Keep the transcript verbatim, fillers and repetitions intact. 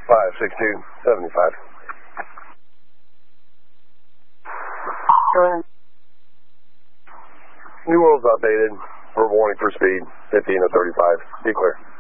five six two seven five. New World's updated. We're warning for speed, fifteen to thirty-five. Be clear.